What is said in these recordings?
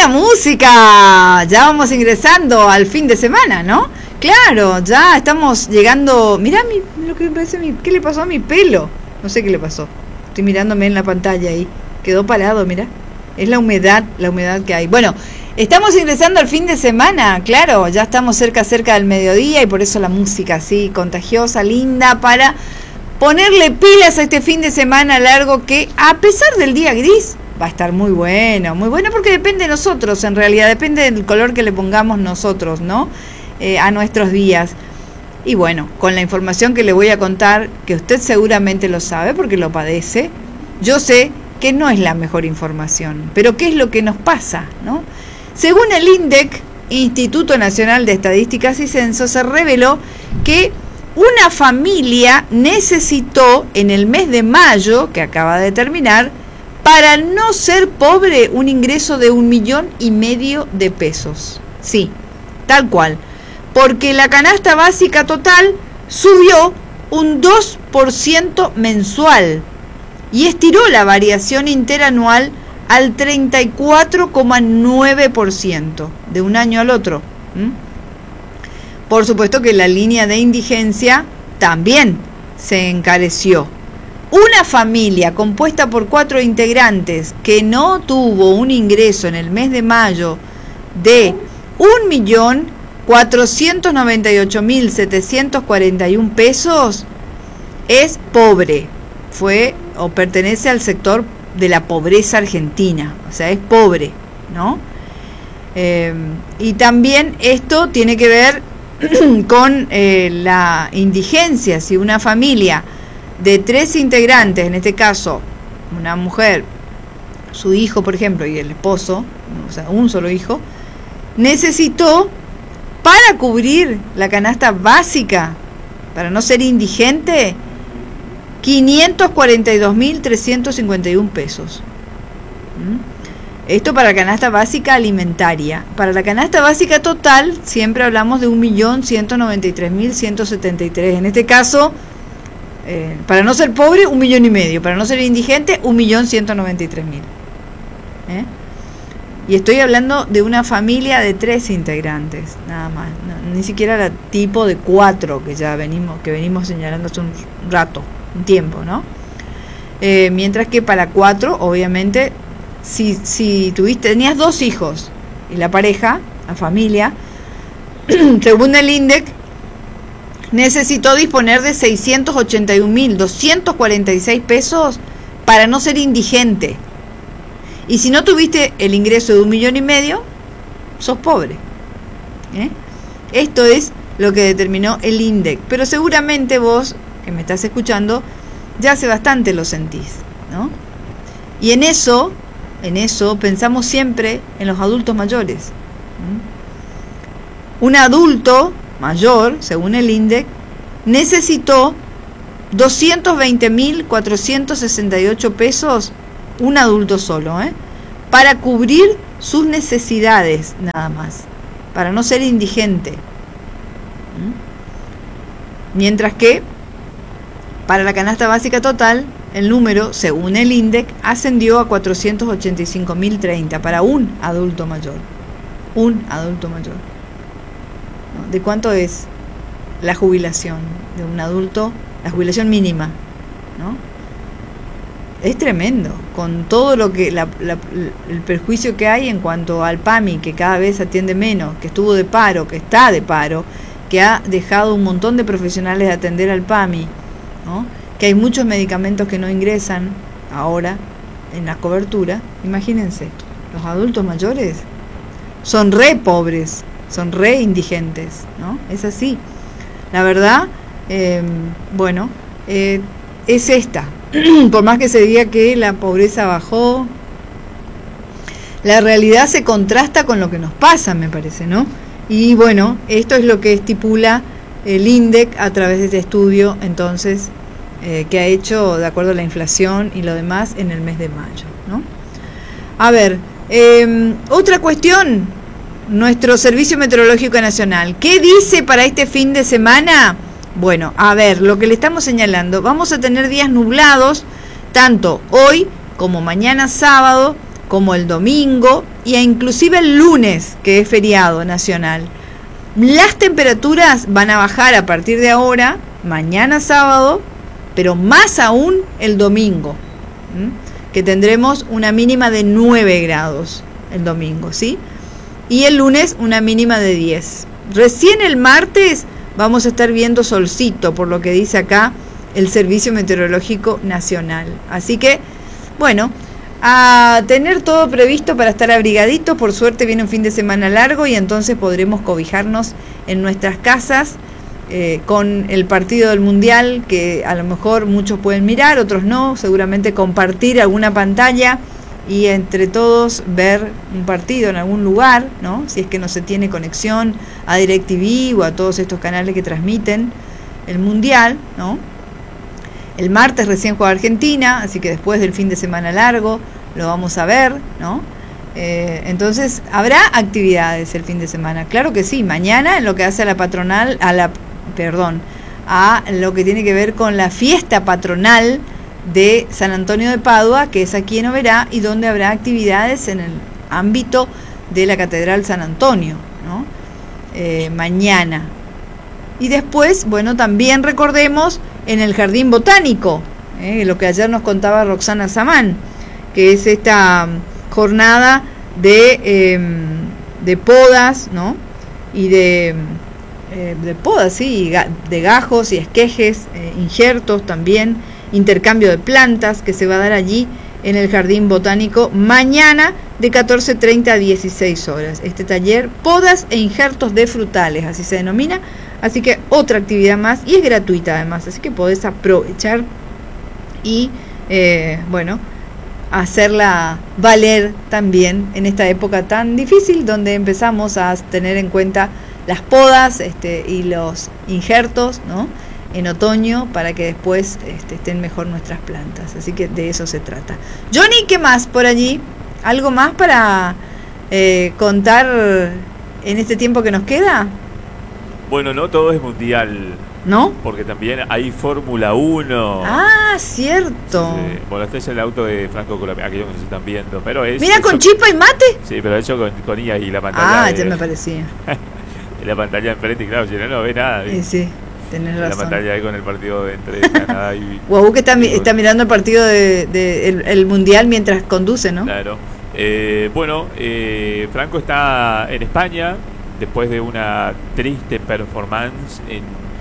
la música! Ya vamos ingresando al fin de semana, ¿no? Claro, ya estamos llegando. Mirá lo que me parece ¿qué le pasó a mi pelo? No sé qué le pasó. Estoy mirándome en la pantalla ahí. Quedó parado, mirá. Es la humedad que hay. Bueno, estamos ingresando al fin de semana, claro, ya estamos cerca del mediodía y por eso la música así contagiosa, linda, para ponerle pilas a este fin de semana largo que, a pesar del día gris, va a estar muy bueno porque depende de nosotros, en realidad, depende del color que le pongamos nosotros, ¿no? A nuestros días. Y bueno, con la información que le voy a contar, que usted seguramente lo sabe porque lo padece, yo sé que no es la mejor información, pero ¿qué es lo que nos pasa, no? Según el INDEC, Instituto Nacional de Estadísticas y Censos, se reveló que una familia necesitó en el mes de mayo, que acaba de terminar, para no ser pobre, un ingreso de 1,5 millones de pesos. Sí, tal cual. Porque la canasta básica total subió un 2% mensual y estiró la variación interanual al 34,9% de un año al otro. Por supuesto que la línea de indigencia también se encareció. Una familia compuesta por 4 integrantes que no tuvo un ingreso en el mes de mayo de 1.498.741 pesos es pobre. Fue o pertenece al sector de la pobreza argentina, o sea, es pobre, ¿no? Y también esto tiene que ver con la indigencia. Si una familia de 3 integrantes, en este caso una mujer, su hijo, por ejemplo, y el esposo, o sea, un solo hijo, necesitó, para cubrir la canasta básica, para no ser indigente, 542.351 pesos. Esto para la canasta básica alimentaria. Para la canasta básica total siempre hablamos de 1.193.173. En este caso, para no ser pobre, 1,5 millones. Para no ser indigente, 1.193.000. Y estoy hablando de una familia de 3 integrantes, nada más. No, ni siquiera la tipo de 4 que ya venimos señalando hace un rato, un tiempo, ¿no? Mientras que para 4, obviamente, si tenías 2 hijos y la pareja, la familia, según el INDEC, necesitó disponer de 681.246 pesos para no ser indigente. Y si no tuviste el ingreso de 1,5 millones, sos pobre. Esto es lo que determinó el INDEC. Pero seguramente vos, que me estás escuchando, ya hace bastante lo sentís, ¿no? Y en eso pensamos siempre en los adultos mayores. Un adulto mayor, según el INDEC, necesitó 220.468 pesos, un adulto solo, para cubrir sus necesidades nada más, para no ser indigente. Mientras que para la canasta básica total, el número, según el INDEC, ascendió a 485.030 para un adulto mayor. Un adulto mayor. ¿De cuánto es la jubilación de un adulto? La jubilación mínima, ¿no? Es tremendo, con todo lo que el perjuicio que hay en cuanto al PAMI, que cada vez atiende menos, que estuvo de paro, que está de paro, que ha dejado un montón de profesionales de atender al PAMI, ¿no? Que hay muchos medicamentos que no ingresan ahora en la cobertura. Imagínense, los adultos mayores son re pobres, son re indigentes, ¿no? Es así. La verdad, es esta. Por más que se diga que la pobreza bajó, la realidad se contrasta con lo que nos pasa, me parece, ¿no? Y bueno, esto es lo que estipula el INDEC a través de este estudio, entonces, que ha hecho de acuerdo a la inflación y lo demás en el mes de mayo, ¿no? A ver, otra cuestión, nuestro Servicio Meteorológico Nacional, ¿qué dice para este fin de semana? Bueno, a ver, lo que le estamos señalando, vamos a tener días nublados, tanto hoy como mañana sábado, como el domingo e inclusive el lunes, que es feriado nacional. Las temperaturas van a bajar a partir de ahora, mañana sábado, pero más aún el domingo, que tendremos una mínima de 9 grados el domingo, ¿sí? Y el lunes una mínima de 10. Recién el martes vamos a estar viendo solcito, por lo que dice acá el Servicio Meteorológico Nacional. Así que, bueno, a tener todo previsto para estar abrigaditos. Por suerte viene un fin de semana largo y entonces podremos cobijarnos en nuestras casas con el partido del Mundial, que a lo mejor muchos pueden mirar, otros no, seguramente compartir alguna pantalla y entre todos ver un partido en algún lugar, ¿no? Si es que no se tiene conexión a DirecTV o a todos estos canales que transmiten el Mundial, ¿no? El martes recién juega Argentina, así que después del fin de semana largo lo vamos a ver, ¿no? Entonces, ¿habrá actividades el fin de semana? Claro que sí. Mañana en lo que hace a la patronal, a lo que tiene que ver con la fiesta patronal de San Antonio de Padua, que es aquí en Oberá, y donde habrá actividades en el ámbito de la Catedral San Antonio, ¿no? Mañana. Y después, bueno, también recordemos en el Jardín Botánico, lo que ayer nos contaba Roxana Samán, que es esta jornada de podas, ¿no? Y de podas, sí, de gajos y esquejes, injertos también, intercambio de plantas que se va a dar allí en el Jardín Botánico mañana de 14:30 a 16 horas. Este taller, podas e injertos de frutales, así se denomina. Así que otra actividad más, y es gratuita además, así que podés aprovechar y, bueno, hacerla valer también en esta época tan difícil, donde empezamos a tener en cuenta las podas y los injertos, ¿no?, en otoño, para que después estén mejor nuestras plantas. Así que de eso se trata. Johnny, ¿qué más por allí? ¿Algo más para contar en este tiempo que nos queda? Bueno, no todo es mundial, ¿no? Porque también hay Fórmula 1. Ah, cierto. Sí. Bueno, este es el auto de Franco Colapinto, aquellos que se están viendo, pero es... Mira, con chipa y mate. Sí, pero hecho con IA y la pantalla... Ah, ya me parecía. La pantalla enfrente, claro, si no ve nada. Sí, tenés razón. La pantalla ahí con el partido entre Canadá y... Guau, que está mirando el partido el Mundial mientras conduce, ¿no? Claro. Bueno, Franco está en España después de una triste performance en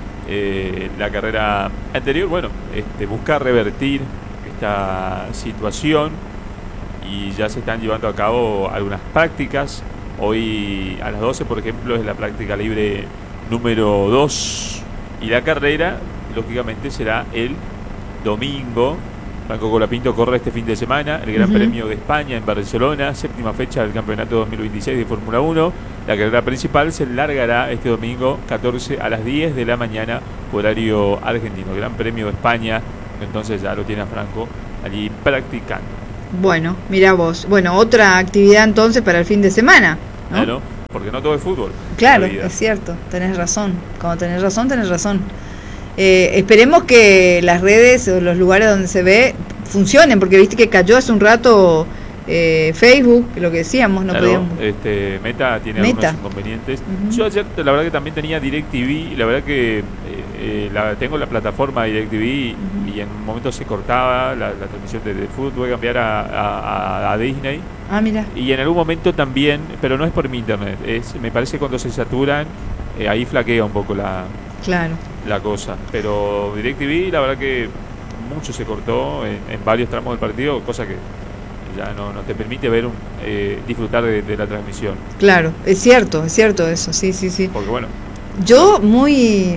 la carrera anterior. Bueno, busca revertir esta situación y ya se están llevando a cabo algunas prácticas. Hoy a las 12, por ejemplo, es la práctica libre número 2 y la carrera, lógicamente, será el domingo. Franco Colapinto corre este fin de semana el Gran Premio de España en Barcelona, séptima fecha del Campeonato 2026 de Fórmula 1. La carrera principal se largará este domingo 14 a las 10 de la mañana, horario argentino. Gran Premio de España, entonces ya lo tiene a Franco allí practicando. Bueno, mira vos. Bueno, otra actividad entonces para el fin de semana, ¿no? Claro, porque no todo es fútbol. Claro, es cierto, tenés razón. Cuando tenés razón, tenés razón. Esperemos que las redes o los lugares donde se ve funcionen, porque viste que cayó hace un rato Facebook, lo que decíamos, no podíamos. Meta tiene algunos inconvenientes. Yo ayer, la verdad que también tenía DirecTV, la verdad que tengo la plataforma DirecTV y en un momento se cortaba la transmisión de fútbol, tuve que cambiar a Disney. Ah, mira. Y en algún momento también, pero no es por mi internet, me parece que cuando se saturan, ahí flaquea un poco la cosa. Pero DirecTV, la verdad que mucho se cortó en varios tramos del partido, cosa que ya no te permite ver disfrutar de la transmisión. Claro, es cierto eso, sí. Porque bueno, yo muy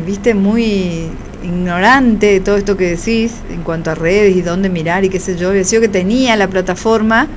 ignorante de todo esto que decís en cuanto a redes y dónde mirar y qué sé yo, había sido que tenía la plataforma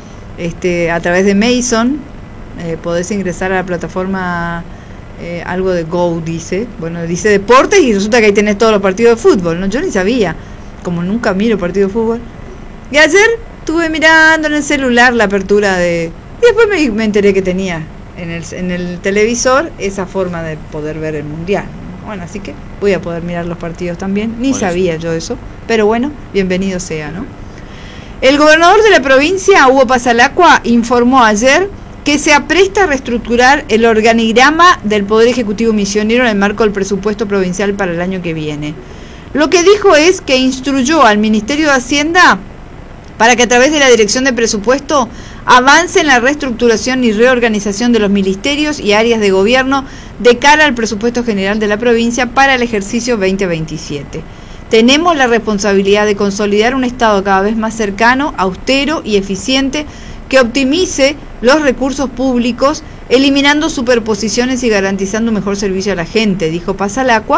a través de Mason, podés ingresar a la plataforma, algo de Go dice deportes, y resulta que ahí tenés todos los partidos de fútbol, ¿no? Yo ni sabía, como nunca miro partidos de fútbol, y ayer estuve mirando en el celular la apertura y después me enteré que tenía en el televisor esa forma de poder ver el mundial. Bueno, así que voy a poder mirar los partidos también. Ni sabía yo eso, pero bueno, bienvenido sea, ¿no? El gobernador de la provincia, Hugo Pasalacqua, informó ayer que se apresta a reestructurar el organigrama del Poder Ejecutivo Misionero en el marco del presupuesto provincial para el año que viene. Lo que dijo es que instruyó al Ministerio de Hacienda para que a través de la Dirección de Presupuesto avance en la reestructuración y reorganización de los ministerios y áreas de gobierno de cara al presupuesto general de la provincia para el ejercicio 2027. Tenemos la responsabilidad de consolidar un Estado cada vez más cercano, austero y eficiente que optimice los recursos públicos, eliminando superposiciones y garantizando un mejor servicio a la gente, dijo Pasalacqua,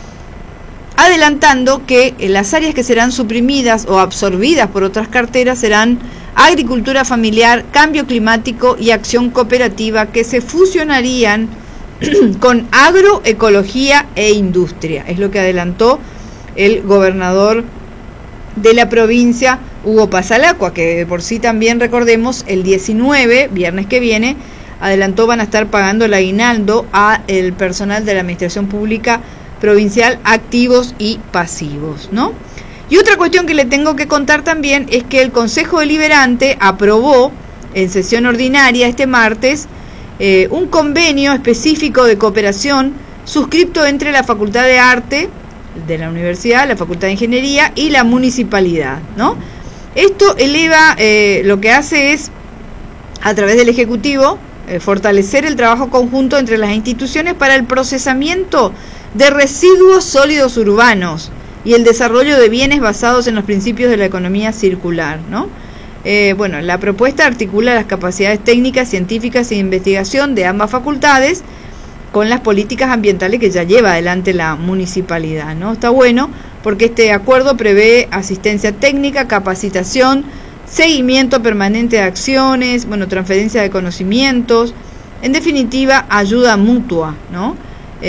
adelantando que las áreas que serán suprimidas o absorbidas por otras carteras serán agricultura familiar, cambio climático y acción cooperativa, que se fusionarían con agroecología e industria. Es lo que adelantó el gobernador de la provincia, Hugo Pasalacqua, que por sí también, recordemos, el 19, viernes que viene, adelantó van a estar pagando el aguinaldo a el personal de la administración pública provincial, activos y pasivos, ¿no? Y otra cuestión que le tengo que contar también es que el Consejo Deliberante aprobó en sesión ordinaria este martes un convenio específico de cooperación suscripto entre la Facultad de Arte de la Universidad, la Facultad de Ingeniería y la Municipalidad, ¿no? Esto eleva, lo que hace es, a través del Ejecutivo, fortalecer el trabajo conjunto entre las instituciones para el procesamiento de residuos sólidos urbanos y el desarrollo de bienes basados en los principios de la economía circular, ¿no? Bueno, la propuesta articula las capacidades técnicas, científicas e investigación de ambas facultades con las políticas ambientales que ya lleva adelante la municipalidad, ¿no? Está bueno porque este acuerdo prevé asistencia técnica, capacitación, seguimiento permanente de acciones, bueno, transferencia de conocimientos, en definitiva, ayuda mutua, ¿no?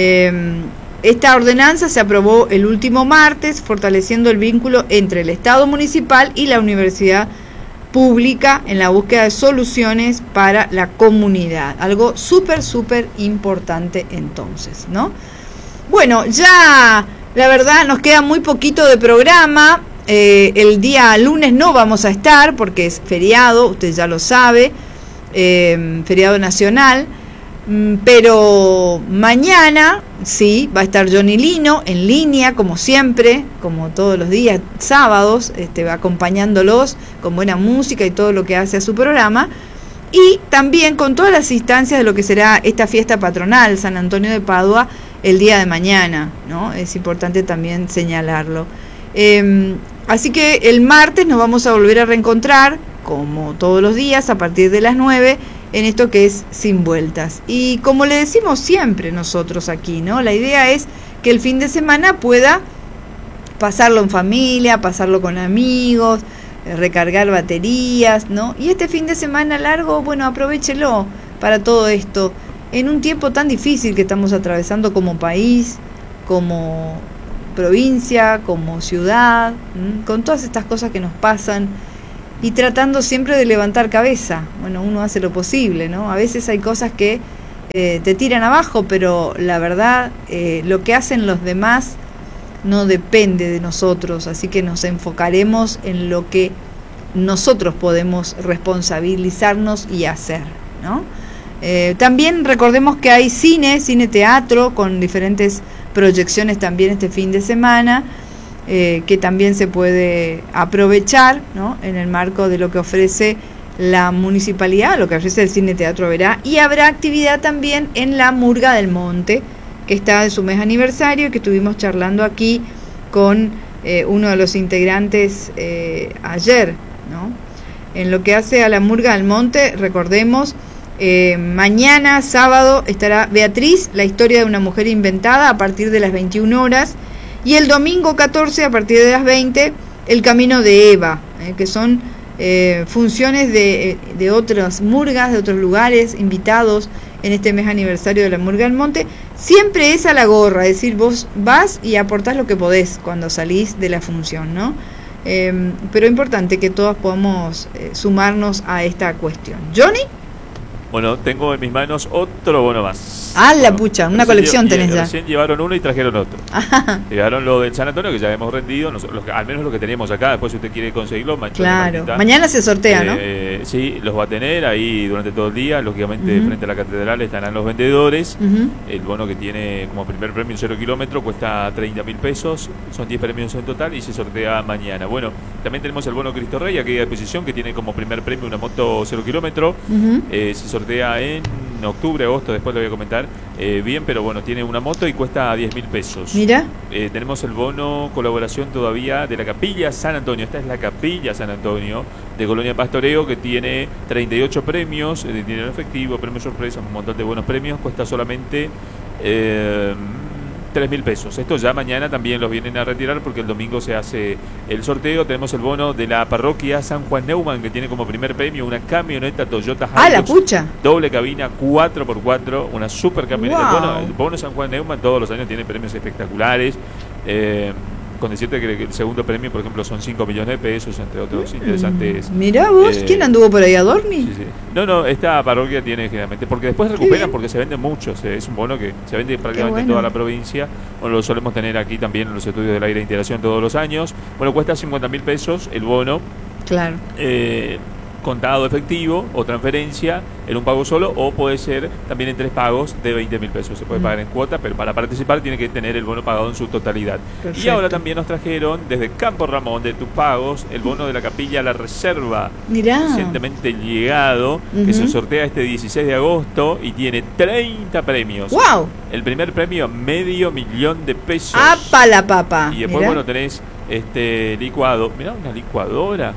Esta ordenanza se aprobó el último martes, fortaleciendo el vínculo entre el Estado municipal y la universidad pública en la búsqueda de soluciones para la comunidad. Algo súper importante entonces, ¿no? Bueno, ya la verdad nos queda muy poquito de programa. El día lunes no vamos a estar porque es feriado, usted ya lo sabe, feriado nacional. Pero mañana sí va a estar Johnny Lino en línea, como siempre, como todos los días, sábados, acompañándolos con buena música y todo lo que hace a su programa, y también con todas las instancias de lo que será esta fiesta patronal, San Antonio de Padua, el día de mañana, ¿no? Es importante también señalarlo. Así que el martes nos vamos a volver a reencontrar, como todos los días, a partir de las 9, en esto que es Sin Vueltas. Y como le decimos siempre nosotros aquí, ¿no? La idea es que el fin de semana pueda pasarlo en familia, pasarlo con amigos, recargar baterías, ¿no? Y este fin de semana largo, bueno, aprovéchelo para todo esto, en un tiempo tan difícil que estamos atravesando como país, como provincia, como ciudad, con todas estas cosas que nos pasan, y tratando siempre de levantar cabeza. Bueno, uno hace lo posible, ¿no? A veces hay cosas que te tiran abajo, pero la verdad, lo que hacen los demás no depende de nosotros, así que nos enfocaremos en lo que nosotros podemos responsabilizarnos y hacer, ¿no? También recordemos que hay cine teatro, con diferentes proyecciones también este fin de semana, que también se puede aprovechar, ¿no? En el marco de lo que ofrece la municipalidad, lo que ofrece el Cine Teatro Verá, y habrá actividad también en la Murga del Monte, que está en su mes aniversario, que estuvimos charlando aquí con uno de los integrantes ayer, ¿no? En lo que hace a la Murga del Monte, recordemos, mañana sábado estará Beatriz, la historia de una mujer inventada, a partir de las 21 horas, y el domingo 14 a partir de las 20, el Camino de Eva, que son funciones de otras murgas, de otros lugares, invitados en este mes aniversario de la Murga del Monte. Siempre es a la gorra, es decir, vos vas y aportás lo que podés cuando salís de la función, ¿no? Pero importante que todos podamos sumarnos a esta cuestión. ¿Johnny? Bueno, tengo en mis manos otro bono más. Ah, la pucha, una colección tenés ya. Recién llevaron uno y trajeron otro. Ajá. Llevaron lo del San Antonio, que ya hemos rendido, al menos lo que teníamos acá. Después, si usted quiere conseguirlo, claro. Mañana se sortea, ¿no? Sí, los va a tener ahí durante todo el día. Lógicamente, frente a la catedral estarán los vendedores. El bono que tiene como primer premio 0 kilómetro cuesta 30.000 pesos. Son 10 premios en total y se sortea mañana. Bueno, también tenemos el bono Cristo Rey, aquí a disposición, que tiene como primer premio una moto 0 kilómetro. Se sortea en octubre, agosto, después lo voy a comentar bien, pero bueno, tiene una moto y cuesta 10.000 pesos. Mira. Tenemos el bono colaboración todavía de la Capilla San Antonio. Esta es la Capilla San Antonio de Colonia Pastoreo, que tiene 38 premios de dinero efectivo, premios sorpresa, un montón de buenos premios. Cuesta solamente 3.000 pesos. Esto ya mañana también los vienen a retirar porque el domingo se hace el sorteo. Tenemos el bono de la parroquia San Juan Neumann, que tiene como primer premio una camioneta Toyota Hilux. ¡Ah, la pucha! Doble cabina 4x4, una super camioneta. Wow. Bueno, el bono San Juan Neumann todos los años tiene premios espectaculares. Con decirte que el segundo premio, por ejemplo, son 5 millones de pesos, entre otros interesantes. Mirá vos, ¿quién anduvo por ahí, Adorni? Sí, sí. No, esta parroquia tiene generalmente, porque después recuperan, porque se venden muchos, es un bono que se vende prácticamente en toda la provincia. Bueno, lo solemos tener aquí también en los estudios del aire de integración todos los años. Bueno, cuesta 50.000 pesos el bono. Claro. Contado efectivo o transferencia en un pago solo, o puede ser también en 3 pagos de 20.000 pesos. Se puede pagar en cuota, pero para participar tiene que tener el bono pagado en su totalidad. Perfecto. Y ahora también nos trajeron desde Campo Ramón de tus pagos el bono de la Capilla La Reserva. Mirá. Recientemente llegado, que se sortea este 16 de agosto y tiene 30 premios. ¡Wow! El primer premio, $500.000 de pesos. ¡Apa la papa! Y después, bueno, tenés licuado, mirá, una licuadora,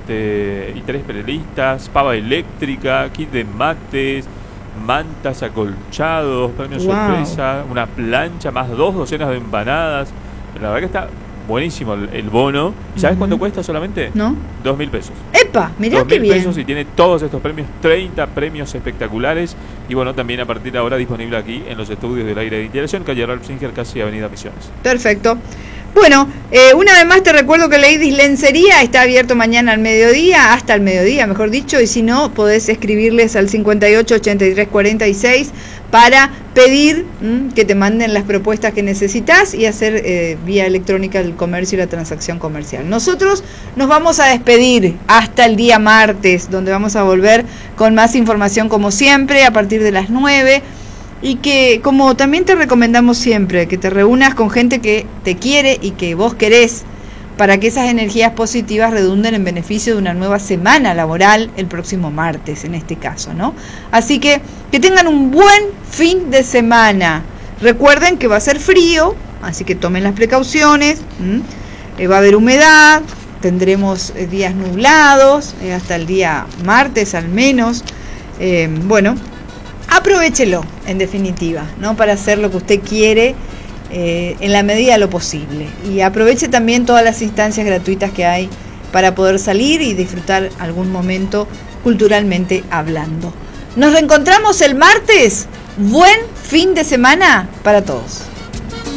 y 3 perelistas, pava eléctrica, kit de mates, mantas, acolchados, premio sorpresa, una plancha, más 2 docenas de empanadas. La verdad que está buenísimo el bono. ¿Sabes cuánto cuesta solamente? No. 2.000 pesos. ¡Epa! Mirá qué bien. 2.000 pesos y tiene todos estos premios, 30 premios espectaculares. Y bueno, también a partir de ahora disponible aquí en los estudios del aire de integración, calle Ralph Singer, casi Avenida Misiones. Perfecto. Bueno, una vez más te recuerdo que Ladies Lencería está abierto mañana al mediodía, hasta el mediodía, mejor dicho, y si no, podés escribirles al 58 83 46 para pedir que te manden las propuestas que necesitas y hacer vía electrónica el comercio y la transacción comercial. Nosotros nos vamos a despedir hasta el día martes, donde vamos a volver con más información como siempre a partir de las 9. Y que, como también te recomendamos siempre, que te reúnas con gente que te quiere y que vos querés, para que esas energías positivas redunden en beneficio de una nueva semana laboral el próximo martes, en este caso, ¿no? Así que tengan un buen fin de semana. Recuerden que va a ser frío, así que tomen las precauciones. Va a haber humedad, tendremos días nublados, hasta el día martes al menos. Bueno, aprovéchelo, en definitiva, ¿no? Para hacer lo que usted quiere en la medida de lo posible. Y aproveche también todas las instancias gratuitas que hay para poder salir y disfrutar algún momento culturalmente hablando. Nos reencontramos el martes. Buen fin de semana para todos.